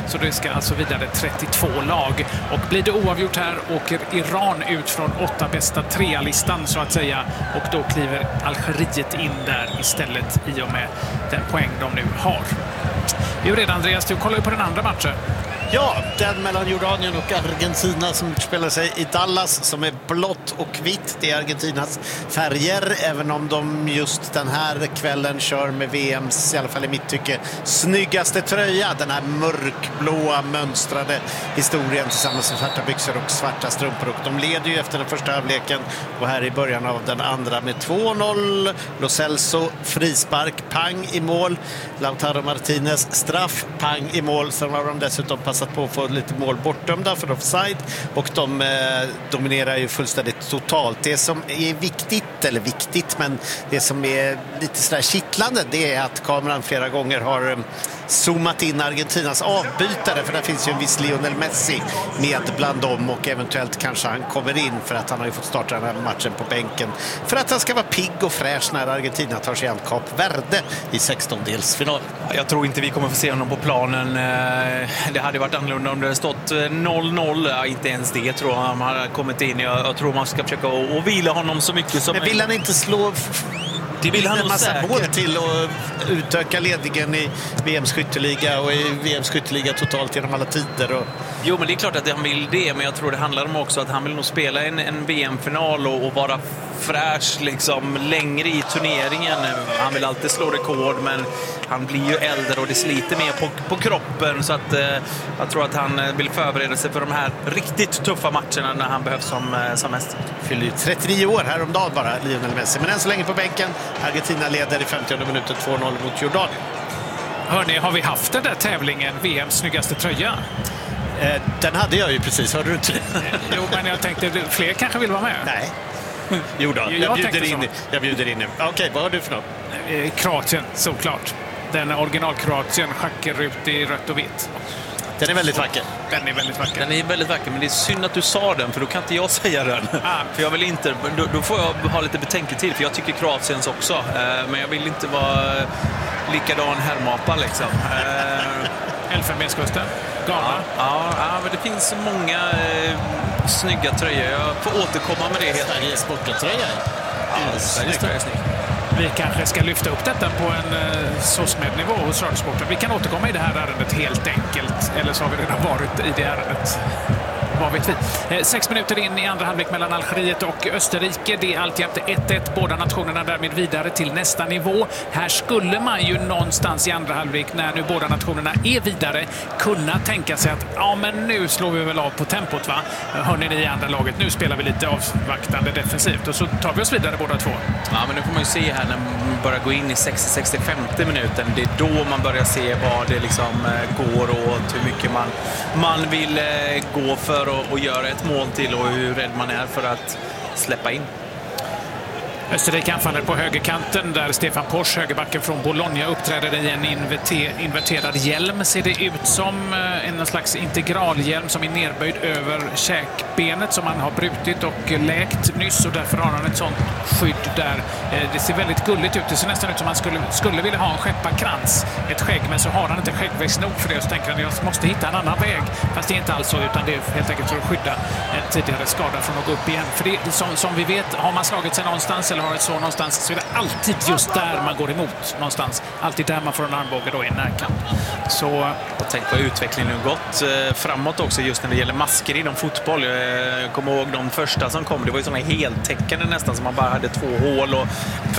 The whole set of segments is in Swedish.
Så det ska alltså vidare 32 lag. Och blir det oavgjort här åker Iran ut från 8 bästa 3-listan så att säga. Och då kliver Algeriet in där istället i och med den poäng de nu har. Vi är redan, Andreas, du kollar ju på den andra matchen. Ja, den mellan Jordanien och Argentina som spelar sig i Dallas, som är blått och vitt. Det är Argentinas färger, även om de just den här kvällen kör med VMs, i alla fall i mitt tycke, snyggaste tröja. Den här mörkblåa mönstrade historien tillsammans med svarta byxor och svarta strumpor. Och de leder ju efter den första halvleken och här i början av den andra med 2-0. Lo Celso frispark, pang i mål. Lautaro Martinez straff, pang i mål. Sen har de dessutom passat på att få lite mål bortdömda för offside, och de dominerar ju fullständigt totalt. Det som är viktigt, men det som är lite sådär kittlande, det är att kameran flera gånger har zoomat in Argentinas avbytare, för där finns ju en viss Lionel Messi med bland dem, och eventuellt kanske han kommer in för att han har ju fått starta den här matchen på bänken för att han ska vara pigg och fräsch när Argentina tar sig an Kap Verde i 16-delsfinal. Jag tror inte vi kommer få se honom på planen. Det hade varit annorlunda om det hade stått 0-0. Ja, inte ens det tror jag han hade kommit in. Jag tror man ska försöka och vila honom så mycket som... Men vill han inte slå... Det vill han en massa säkert. mål till att utöka ledningen i VMs skytteliga och i VMs skytteliga totalt genom alla tider. Och... Jo, men det är klart att han vill det, men jag tror det handlar om också att han vill nog spela en VM-final och vara fräsch liksom längre i turneringen. Han vill alltid slå rekord, men han blir ju äldre och det sliter mer på kroppen, så att jag tror att han vill förbereda sig för de här riktigt tuffa matcherna när han behövs som mest. Fyller ju 39 år häromdagen bara, Lionel Messi, men än så länge på bänken. Argentina leder i 50:e minuten 2-0 mot Jordanien. Hörrni, har vi haft den där tävlingen, VMs snyggaste tröja? Den hade jag ju precis, hörde du inte det? Jo, men jag tänkte, fler kanske vill vara med. Nej. Jo då, jag bjuder in. Okej, vad har du för något? Kroatien, såklart. Den original-Kroatien, schackerut i rött och vitt. Den är väldigt vacker. Den är väldigt vacker. Den är väldigt vacker, men det är synd att du sa den, för då kan inte jag säga den. För jag vill inte, då får jag ha lite betänketid, för jag tycker Kroatiens också. Men jag vill inte vara likadan herrmapa liksom. Elfenbenskusten. Ghana. Ja, men det finns många snygga tröjor. Jag får återkomma med det helt enkelt. Sveriges sporttröja. Ja, Sveriges tröja är snygg. Vi kanske ska lyfta upp detta på en SOSMED-nivå hos Radiosporten. Vi kan återkomma i det här ärendet helt enkelt. Eller så har vi redan varit i det ärendet. Vad vet vi? 6 minuter in i andra halvlek mellan Algeriet och Österrike. Det är alltid 1-1. Båda nationerna därmed vidare till nästa nivå. Här skulle man ju någonstans i andra halvlek, när nu båda nationerna är vidare, kunna tänka sig att ja, men nu slår vi väl av på tempot, va? Hörni, ni i andra laget, nu spelar vi lite avvaktande defensivt och så tar vi oss vidare båda två. Ja, men nu får man ju se här när man börjar gå in i 60-65 minuten. Det är då man börjar se vad det liksom går åt, hur mycket man vill gå för och göra ett mål till och hur rädd man är för att släppa in. Österrike anfaller på högerkanten där Stefan Posch, högerbacken från Bologna, uppträder i en inverterad hjälm. Ser det ut som en slags integralhjälm som är nerböjd över käkbenet som han har brutit och läkt nyss, och därför har han ett sånt skydd där. Det ser väldigt gulligt ut. Det ser nästan ut som man skulle vilja ha en skepparkrans, ett skägg, men så har han inte skäggväxt nog för det, och så tänker han jag måste hitta en annan väg. Fast det är inte alls så, utan det är helt enkelt för att skydda en tidigare skada från att gå upp igen. För det, som vi vet, har man slagit sig någonstans eller har ett så någonstans, så är det alltid just där man går emot någonstans. Alltid där man får en armbåge då i närkamp. Så... Och tänk på utvecklingen nu gått framåt också just när det gäller masker inom fotboll. Jag kommer ihåg de första som kom, det var ju sådana heltäckande nästan som man bara hade 2 hål och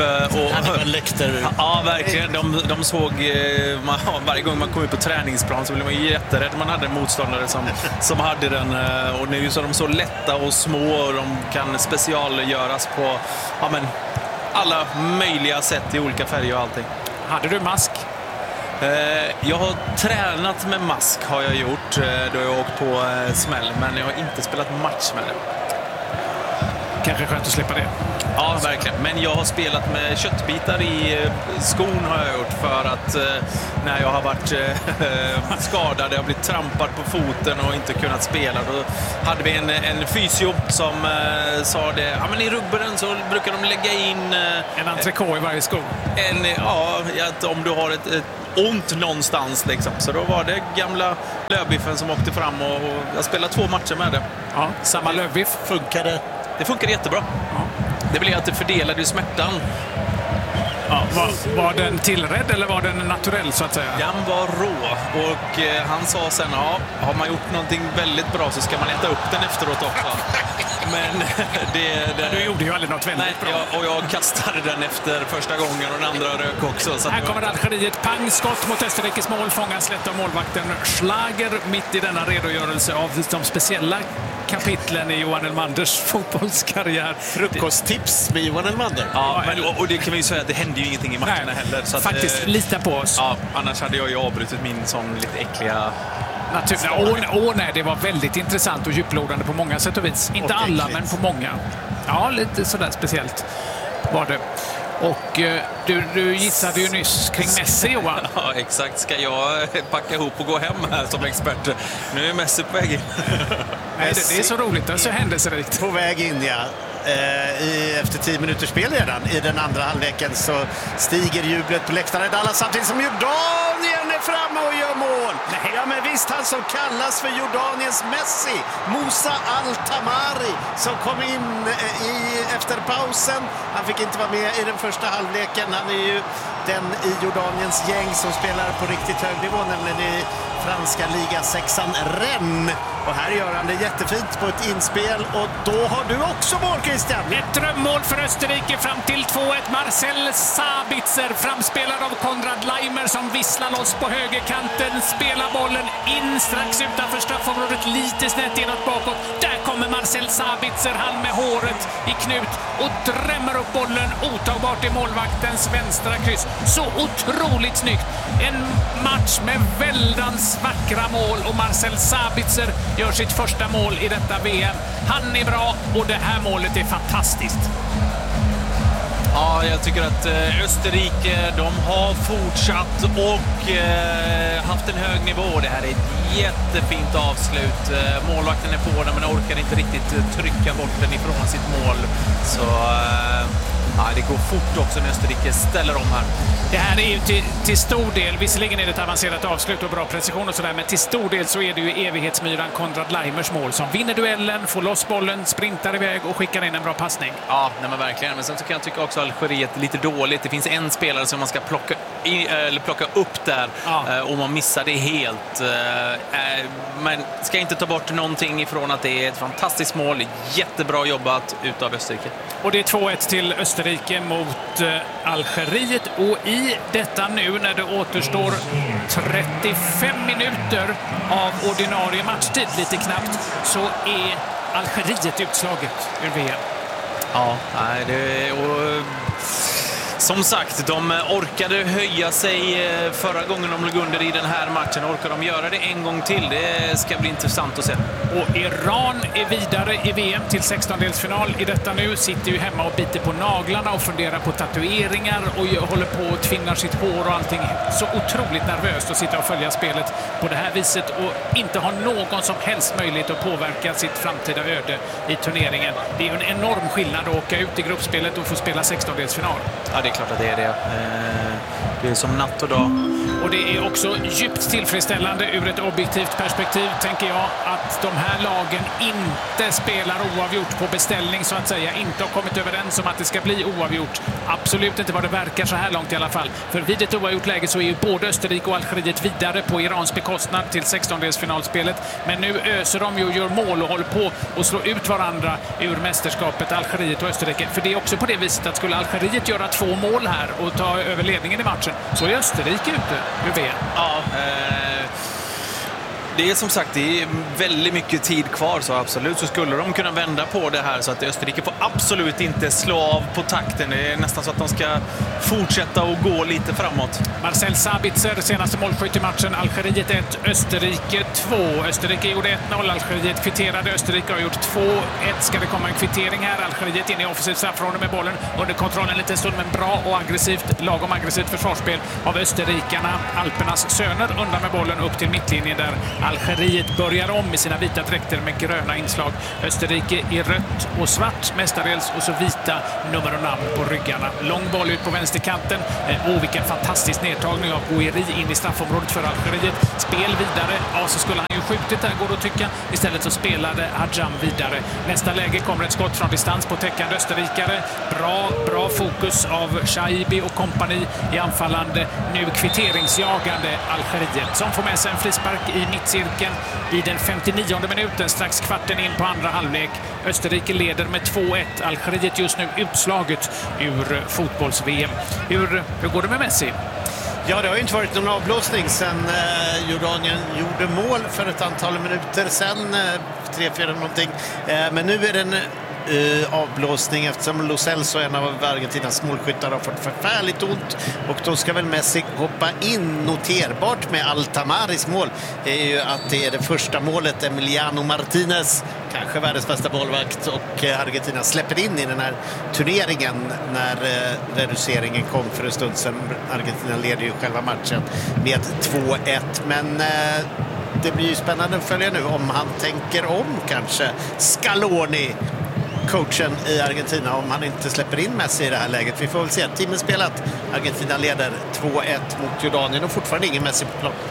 ja, verkligen. De såg varje gång man kom ut på träningsplan så blev man ju jätterädd. Man hade en motståndare som hade den, och nu så är de så lätta och små och de kan specialgöras på alla möjliga sätt i olika färger och allting. Hade du mask? Jag har tränat med mask, har jag gjort. Då har jag åkt på smäll, men jag har inte spelat match med det. Kanske skönt att slippa det. Ja, verkligen. Men jag har spelat med köttbitar i skon, har jag gjort, för att när jag har varit skadad, jag har blivit trampad på foten och inte kunnat spela. Då hade vi en fysio som sa det, ja men i rugberen så brukar de lägga in en entrecote i varje sko. Att om du har ett ont någonstans liksom. Så då var det gamla Lövbiffen som åkte fram och jag spelade 2 matcher med det. Ja, samma Lövbiff. Funkade? Det funkade jättebra. Ja. Det blev att det fördelade smärtan. Ja, var den tillrädd eller var den naturell så att säga? Den var rå och han sa sen, har man gjort någonting väldigt bra så ska man äta upp den efteråt också. Men du gjorde ju aldrig något väldigt bra. Och jag kastade den efter första gången och den andra rök också. Så här kommer Algeriet. Pang, skott mot Österrikes mål. Fångas lätt av målvakten Schlager mitt i denna redogörelse av de speciella kapitlen i Johan Elmanders fotbollskarriär. Frukosttips med Johan Elmander. Ja, och det kan vi ju säga att det hände ju ingenting i matcherna heller. Så faktiskt, lita på oss. Ja, annars hade jag ju avbrutit min sån lite äckliga... Nej, det var väldigt intressant och djuplodande på många sätt och vis. Inte och alla, men på många. Ja, lite sådär speciellt var det. Och du gissade ju nyss kring Messi, Johan. Ja, exakt. Ska jag packa ihop och gå hem här som expert? Nu är Messi på väg in. Nej, det är så roligt. Det är så händelserikt. På väg in, ja. Efter 10 minuters spel redan i den andra halvleken så stiger jublet på läktaren i Dallas samtidigt som Jordanien är framme och gör mål. Nej. Ja, men visst, han som kallas för Jordaniens Messi, Moussa Al-Tamari, som kom in efter pausen. Han fick inte vara med i den första halvleken. Han är ju den i Jordaniens gäng som spelar på riktigt hög nivå, nämligen i franska liga 6:an Rennes. Och här gör han det jättefint på ett inspel. Och då har du också mål, Christian. Ett drömmål för Österrike fram till 2-1. Marcel Sabitzer, framspelad av Konrad Leimer, som visslar loss på högerkanten. Spelar bollen in strax utanför straffområdet, lite snett inåt bakåt. Där kommer Marcel Sabitzer, han med håret i knut, och drämmer upp bollen otagbart i målvaktens vänstra kryss. Så otroligt snyggt. En match med väldans vackra mål, och Marcel Sabitzer gör sitt första mål i detta VM. Han är bra och det här målet är fantastiskt. Ja, jag tycker att Österrike, de har fortsatt och haft en hög nivå. Det här är ett jättefint avslut. Målvakten är på den men orkar inte riktigt trycka bort den ifrån sitt mål. Så det går fort också när Österrike ställer om här. Det här är ju till stor del, visserligen är det ett avancerat avslut och bra precision och sådär, men till stor del så är det ju evighetsmyran Konrad Leimers mål som vinner duellen, får loss bollen, sprintar iväg och skickar in en bra passning. Ja, nej men verkligen. Men sen så kan jag tycka också att Algeriet är lite dåligt. Det finns en spelare som man ska plocka upp där och man missar det helt. Men ska inte ta bort någonting ifrån att det är ett fantastiskt mål. Jättebra jobbat utav Österrike. Och det är 2-1 till Österrike mot Algeriet, och i detta nu när det återstår 35 minuter av ordinarie matchtid, lite knappt, så är Algeriet utslaget ur VM. Ja, nej, det och som sagt, de orkade höja sig förra gången de låg under i den här matchen. Orkar de göra det en gång till? Det ska bli intressant att se. Och Iran är vidare i VM till 16-delsfinal i detta nu. Sitter ju hemma och biter på naglarna och funderar på tatueringar och håller på och tvinnar sitt hår och allting. Så otroligt nervöst att sitta och följa spelet på det här viset och inte ha någon som helst möjlighet att påverka sitt framtida öde i turneringen. Det är ju en enorm skillnad att åka ut i gruppspelet och få spela 16-delsfinal. Ja, det är klart att det är det. Det är som natt och dag. Och det är också djupt tillfredsställande ur ett objektivt perspektiv, tänker jag, att de här lagen inte spelar oavgjort på beställning, så att säga. Inte har kommit överens om att det ska bli oavgjort. Absolut inte vad det verkar så här långt i alla fall. För vid ett oavgjort läge så är ju både Österrike och Algeriet vidare på Irans bekostnad till 16-delsfinalspelet. Men nu öser de ju och gör mål och håller på att slå ut varandra ur mästerskapet, Algeriet och Österrike. För det är också på det viset att skulle Algeriet göra 2 mål här och ta över ledningen i matchen, så är Österrike ute ur VM. Ja, det är som sagt, det är väldigt mycket tid kvar, så absolut så skulle de kunna vända på det här så att Österrike får absolut inte slå av på takten. Det är nästan så att de ska fortsätta och gå lite framåt. Marcel Sabitzer, senaste målskytt i matchen. Algeriet 1, Österrike 2. Österrike gjorde 1-0, Algeriet kvitterade. Österrike har gjort 2-1. Ska det komma en kvittering här? Algeriet in i offensivt straffområde med bollen under kontrollen lite stund, men bra och aggressivt, lagom aggressivt försvarsspel av österrikarna. Alpernas söner undan med bollen upp till mittlinjen där Algeriet börjar om i sina vita dräkter med gröna inslag. Österrike i rött och svart mestadels och så vita nummer och namn på ryggarna. Lång boll ut på vänsterkanten. Vilken fantastisk nedtagning av Gouiri in i straffområdet för Algeriet. Spel vidare. Ja, så skulle han ju skjutit där, går det att tycka. Istället så spelade Hadjam vidare. Nästa läge kommer ett skott från distans på täckande österrikare. Bra fokus av Shaibi och kompani i anfallande, nu kvitteringsjagande Algeriet som får med sig en frispark i mittcirkeln i den 59:e minuten, strax kvarten in på andra halvlek. Österrike leder med 2-1. Algeriet just nu utslaget ur fotbolls-VM. Hur går det med Messi? Ja, det har ju inte varit någon avblåsning sedan Jordanien gjorde mål för ett antal minuter sedan, 3-4 någonting. Men nu är det en avblåsning eftersom Lo Celso, en av Argentinas målskyttar, har fått förfärligt ont och då ska väl Messi hoppa in. Noterbart med Altamaris mål är ju att det är det första målet Emiliano Martinez, kanske världens bästa bollvakt, och Argentina släpper in i den här turneringen när reduceringen kom för en stund sedan. Argentina leder ju själva matchen med 2-1, men det blir ju spännande att följa nu om han tänker om kanske. Scaloni, coachen i Argentina, om han inte släpper in Messi i det här läget. Vi får väl se. Timmen spelat. Argentina leder 2-1 mot Jordanien och fortfarande ingen Messi på plan.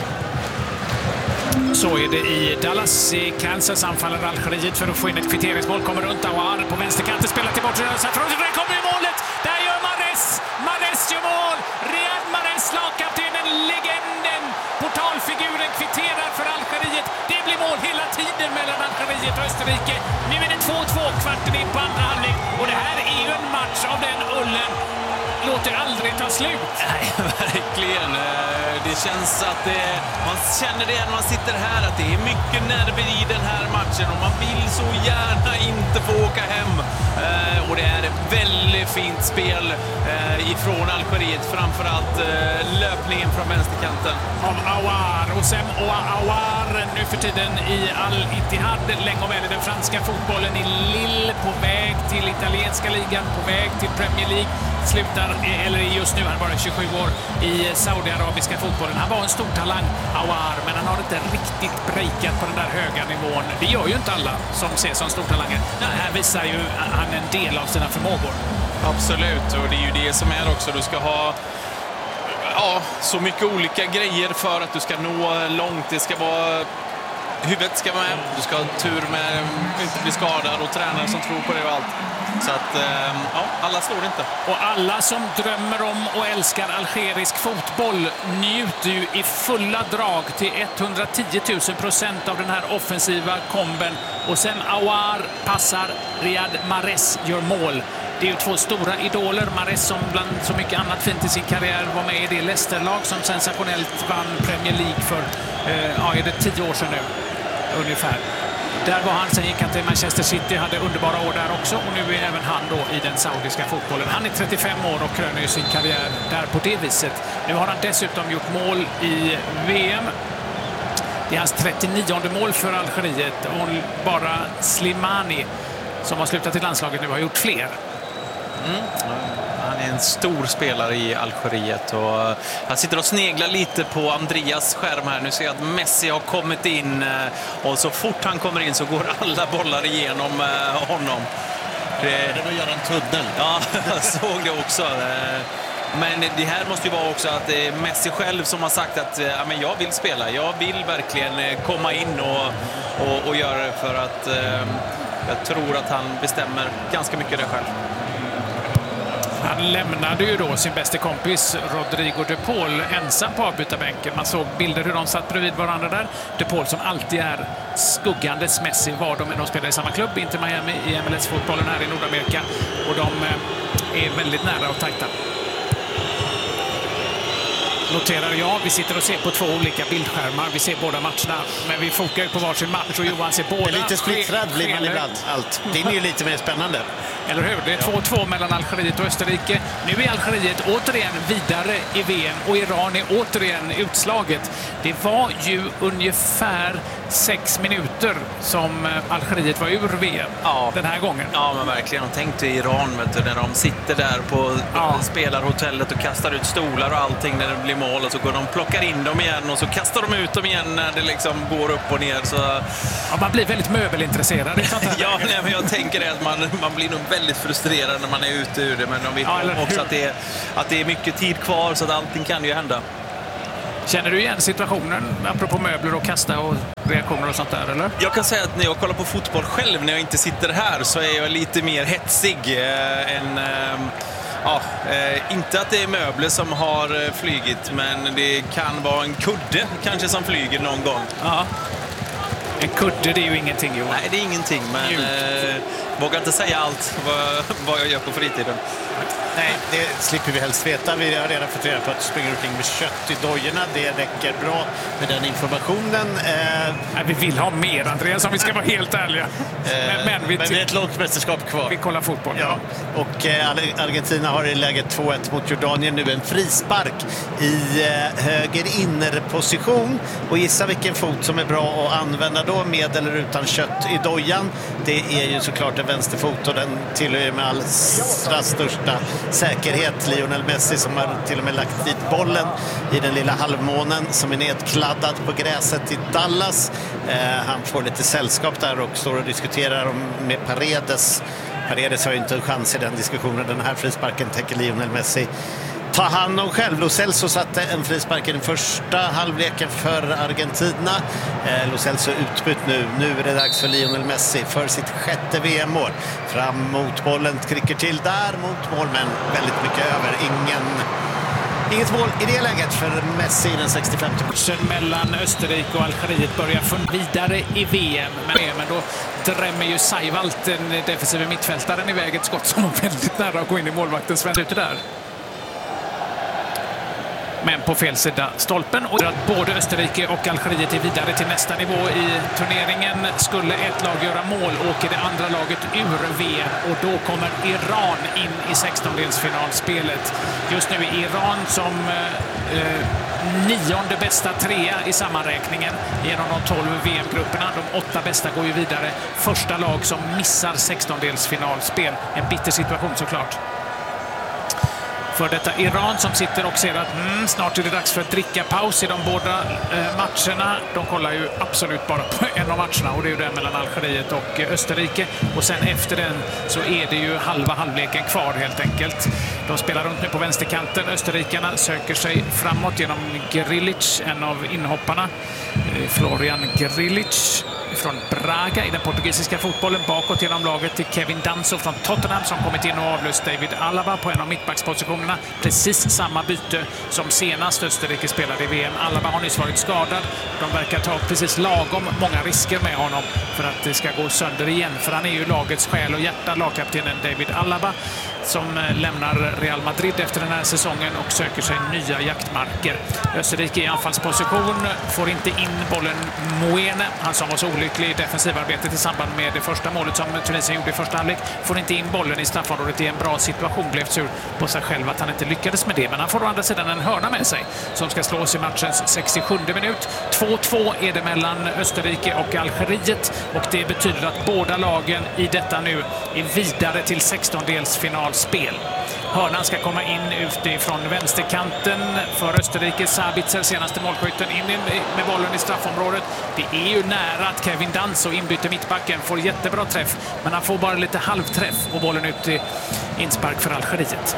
Så är det i Dallas. I Kansas anfaller Algeriet för att få in ett kvitteringsmål. Kommer runt Aouar på vänsterkanten, spelar till bortre. Där kommer ju målet! Där gör Mahrez gör mål! Riyad Mahrez, lagkaptenen, legenden, portalfiguren, kvitterar för Algeriet. Det blir mål hela tiden mellan Algeriet och Österrike. Nu är det 2-2, kvarten in på andra halvlek. Och det här är ju en match av den ullen. Låter aldrig ta slut. Nej, verkligen. Det känns att man känner det när man sitter här, att det är mycket nerver i den här matchen och man vill så gärna inte få åka hem. Och det är ett väldigt fint spel ifrån Algeriet, framförallt löpningen från vänsterkanten. Av Aouar och sen Aouar nu för tiden i Al-Ittihad, länge och väl i den franska fotbollen, i Lille, på väg till italienska ligan, på väg till Premier League. Slutar, eller just nu, han bara 27 år, i saudiarabiska fotbollen. Han var en stor talang, Aouar, men han har inte riktigt breakat på den där höga nivån. Det gör ju inte alla som ses som stor talanger. Här visar ju han en del av sina förmågor. Absolut, och det är ju det som är också. Du ska ha så mycket olika grejer för att du ska nå långt. Det ska vara... Huvudet ska vara med, du ska ha tur med att inte bli skadad och tränare som tror på det och allt. Så att, alla slår inte. Och alla som drömmer om och älskar algerisk fotboll njuter ju i fulla drag till 110 000% av den här offensiva komben. Och sen Aouar passar, Riyad Mahrez gör mål. Det är ju två stora idoler. Mahrez, som bland så mycket annat fint i sin karriär var med i det Leicester-lag som sensationellt vann Premier League för är det 10 år sedan nu ungefär. Där var han, sen gick han till Manchester City, hade underbara år där också, och nu är även han då i den saudiska fotbollen. Han är 35 år och kröner ju sin karriär där på det viset. Nu har han dessutom gjort mål i VM. Det är hans 39:e mål för Algeriet, och bara Slimani, som har slutat i landslaget nu, har gjort fler. Han är en stor spelare i Algeriet och han sitter och sneglar lite på Andreas skärm här. Nu ser jag att Messi har kommit in och så fort han kommer in så går alla bollar igenom honom. Det var göra en tunnel. Ja, jag såg det också. Men det här måste ju vara också att det är Messi själv som har sagt att men jag vill spela. Jag vill verkligen komma in och göra det, för att jag tror att han bestämmer ganska mycket det själv. Han lämnade ju då sin bästa kompis Rodrigo de Paul ensam på avbytarbänken. Man såg bilder hur de satt bredvid varandra där. De Paul, som alltid är skuggandes Messi, var de spelar i samma klubb, inte Miami, i MLS-fotbollen här i Nordamerika. Och de är väldigt nära och tajta. Noterar jag, vi sitter och ser på två olika bildskärmar. Vi ser båda matcherna, men vi fokar ju på varsin match och Johan ser båda. Lite splittrad blir man ibland. Allt. Det är ju lite mer spännande. Eller hur? Det är 2-2 mellan Algeriet och Österrike. Nu är Algeriet återigen vidare i VM och Iran är återigen utslaget. Det var ju ungefär 6 minuter som Algeriet var ur VM den här gången. Ja, men verkligen. Och tänk dig Iran, när de sitter där på spelarhotellet och kastar ut stolar och allting när det blir mål och så går de plockar in dem igen och så kastar de ut dem igen när det liksom går upp och ner. Så... Ja, man blir väldigt möbelintresserad. Ja, nej, men jag tänker att man blir nog väldigt frustrerad när man är ute ur det, men de vet också att det är mycket tid kvar så att allting kan ju hända. Känner du igen situationen apropå möbler och kasta och reaktioner och sånt där, eller? Jag kan säga att när jag kollar på fotboll själv, när jag inte sitter här, så är jag lite mer hetsig än... inte att det är möbler som har flygit, men det kan vara en kudde kanske som flyger någon gång. Ja. En kudde, det är ju ingenting, Johan. Nej, det är ingenting, men vågar inte säga allt vad jag gör på fritiden. Nej, det slipper vi helst veta. Vi har redan fått reda på att du springer omkring med kött i dojorna. Det räcker bra med den informationen. Nej, vi vill ha mer, Andreas, om vi ska vara helt ärliga. Men vi är ett långt mästerskap kvar. Vi kollar fotboll. Ja. Och Argentina har i läget 2-1 mot Jordanien nu en frispark i höger innerposition. Och gissa vilken fot som är bra att använda då, med eller utan kött i dojan. Det är ju såklart en vänsterfot, och den tillhör med allra största säkerhet Lionel Messi, som har till och med lagt dit bollen i den lilla halvmånen som är nedkladdad på gräset i Dallas. Han får lite sällskap där och står och diskuterar med Paredes. Paredes har ju inte en chans i den diskussionen. Den här frisparken tänker Lionel Messi ta hand om själv. Lo Celso satte en frispark i den första halvleken för Argentina. Lo Celso utbytt nu. Nu är det dags för Lionel Messi för sitt 6:e VM-mål. Fram mot bollen, kricker till där mot mål, men väldigt mycket över. Inget mål i det läget för Messi i den 65. Matchen mellan Österrike och Algeriet börjar vidare i VM. Men då drämmer ju Seiwalt, den defensiva mittfältaren, iväg ett skott som var väldigt nära att gå in i målvakten. Sven ute där. Men på fel sida stolpen, och att både Österrike och Algeriet är vidare till nästa nivå i turneringen. Skulle ett lag göra mål åker det andra laget ur VM, och då kommer Iran in i 16-delsfinalspelet. Just nu är Iran som 9:e bästa trea i sammanräkningen genom de 12 VM-grupperna. De 8 bästa går ju vidare. Första lag som missar 16-delsfinalspel. En bitter situation såklart för detta Iran, som sitter och ser att snart är det dags för att dricka paus i de båda matcherna. De kollar ju absolut bara på en av matcherna, och det är ju den mellan Algeriet och Österrike. Och sen efter den så är det ju halva halvleken kvar helt enkelt. De spelar runt nu på vänsterkanten. Österrikarna söker sig framåt genom Grilic, en av inhopparna. Florian Grilic från Braga i den portugisiska fotbollen, bakåt genom laget till Kevin Danso från Tottenham, som kommit in och avlöst David Alaba på en av mittbackspositionerna. Precis samma byte som senast Österrike spelade i VM. Alaba har nyss varit skadad. De verkar ta precis lagom många risker med honom för att det ska gå sönder igen, för han är ju lagets själ och hjärta, lagkaptenen David Alaba, som lämnar Real Madrid efter den här säsongen och söker sig nya jaktmarker. Österrike i anfallsposition, får inte in bollen. Moene, han som var så olycklig i defensivarbetet i samband med det första målet som Tunisien gjorde i första halvlek, får inte in bollen i straffområdet i en bra situation. Blev sur på sig själv att han inte lyckades med det, men han får å andra sidan en hörna med sig som ska slås i matchens 67:e minut. 2-2 är det mellan Österrike och Algeriet, och det betyder att båda lagen i detta nu är vidare till 16-delsfinalspel. Hörnan ska komma in utifrån vänsterkanten för Österrike. Sabitzer, senaste målskytten, in med bollen i straffområdet. Det är ju nära att Kevin Danso, inbyter mittbacken, får jättebra träff, men han får bara lite halvträff och bollen ut i inspark för Algeriet.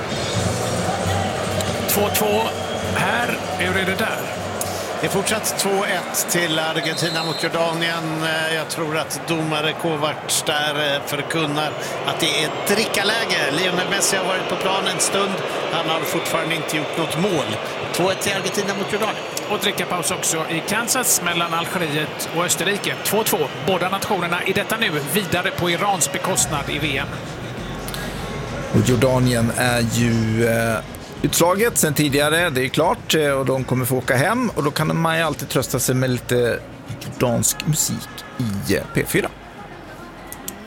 2-2 här. Hur är det där? Det är fortsatt 2-1 till Argentina mot Jordanien. Jag tror att domare Kovacs där förkunnar att det är drickaläge. Lionel Messi har varit på plan en stund. Han har fortfarande inte gjort något mål. 2-1 till Argentina mot Jordanien. Och drickapaus också i Kansas mellan Algeriet och Österrike. 2-2. Båda nationerna i detta nu vidare på Irans bekostnad i VM. Och Jordanien är ju utslaget sen tidigare, det är klart, och de kommer få åka hem, och då kan man ju alltid trösta sig med lite jordansk musik i P4.